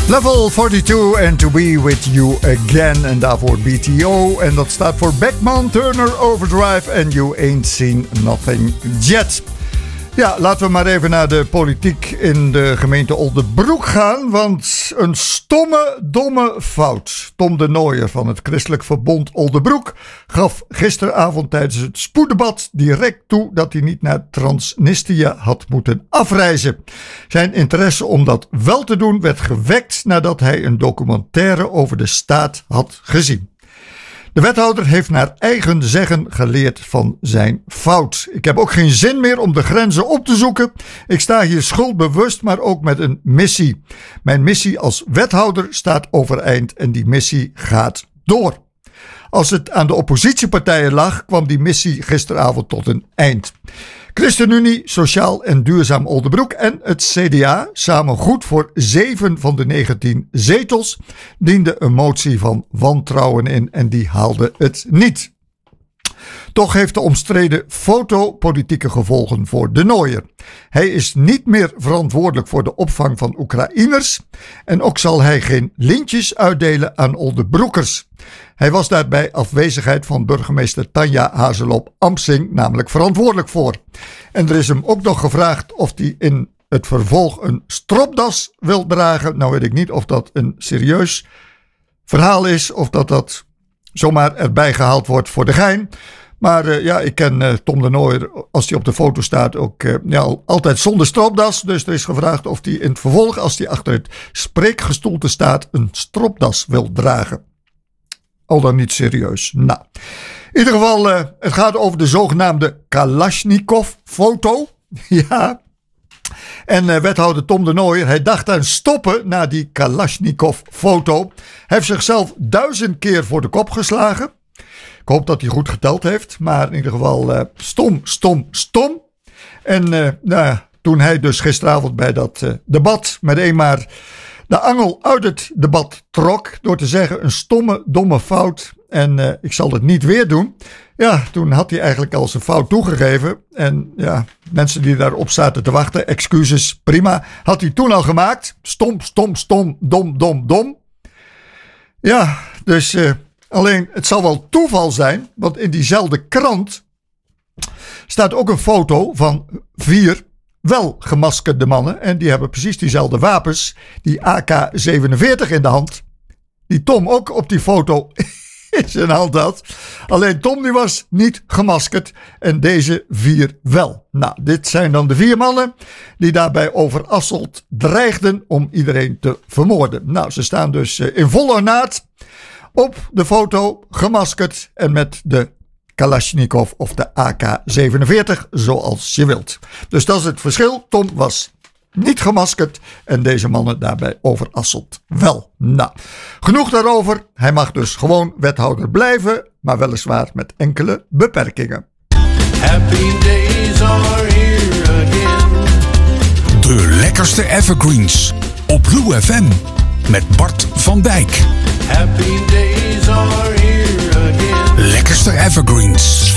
Level 42 and To Be With You Again. En daarvoor BTO. En dat staat voor Beckman Turner Overdrive. And You Ain't Seen Nothing Yet. Ja, laten we maar even naar de politiek in de gemeente Oldebroek gaan. Want een domme fout. Tom de Nooijer van het Christelijk Verbond Oldebroek gaf gisteravond tijdens het spoeddebat direct toe dat hij niet naar Transnistrië had moeten afreizen. Zijn interesse om dat wel te doen werd gewekt nadat hij een documentaire over de staat had gezien. De wethouder heeft naar eigen zeggen geleerd van zijn fout. Ik heb ook geen zin meer om de grenzen op te zoeken. Ik sta hier schuldbewust, maar ook met een missie. Mijn missie als wethouder staat overeind en die missie gaat door. Als het aan de oppositiepartijen lag, kwam die missie gisteravond tot een eind. ChristenUnie, Sociaal en Duurzaam Oldebroek en het CDA, samen goed voor 7 van de 19 zetels, dienden een motie van wantrouwen in en die haalde het niet. Toch heeft de omstreden foto politieke gevolgen voor de Nooijer. Hij is niet meer verantwoordelijk voor de opvang van Oekraïners en ook zal hij geen lintjes uitdelen aan Oldebroekers. Hij was daar bij afwezigheid van burgemeester Tanja Hazeloop-Amsing namelijk verantwoordelijk voor. En er is hem ook nog gevraagd of hij in het vervolg een stropdas wil dragen. Nou weet ik niet of dat een serieus verhaal is of dat zomaar erbij gehaald wordt voor de gein. Maar ja, ik ken Tom de Nooijer, als hij op de foto staat, ook altijd zonder stropdas. Dus er is gevraagd of hij in het vervolg, als hij achter het spreekgestoelte staat, een stropdas wil dragen. Al dan niet serieus. Nou, in ieder geval, het gaat over de zogenaamde Kalashnikov-foto. Ja. En wethouder Tom de Nooijer, hij dacht aan stoppen na die Kalashnikov-foto. Hij heeft zichzelf 1000 keer voor de kop geslagen. Ik hoop dat hij goed geteld heeft. Maar in ieder geval stom. En toen hij dus gisteravond bij dat debat meteen maar de angel uit het debat trok door te zeggen een domme fout en ik zal het niet weer doen. Ja, toen had hij eigenlijk al zijn fout toegegeven en ja, mensen die daarop zaten te wachten, excuses, prima, had hij toen al gemaakt. Stom, dom. Ja, dus alleen het zal wel toeval zijn, want in diezelfde krant staat ook een foto van 4 wel gemaskerde mannen. En die hebben precies diezelfde wapens. Die AK-47 in de hand. Die Tom ook op die foto in zijn hand had. Alleen Tom die was niet gemaskerd. En deze 4 wel. Nou, dit zijn dan de 4 mannen. Die daarbij over Asselt dreigden om iedereen te vermoorden. Nou, ze staan dus in volle ornaat op de foto. Gemaskerd en met de Kalashnikov of de AK-47, zoals je wilt. Dus dat is het verschil. Tom was niet gemaskerd en deze mannen daarbij over Asselt wel. Nou, genoeg daarover. Hij mag dus gewoon wethouder blijven, maar weliswaar met enkele beperkingen. Happy days are here again. De lekkerste evergreens op Blue FM met Bart van Dijk. Happy days are here again. Lekkerste evergreens.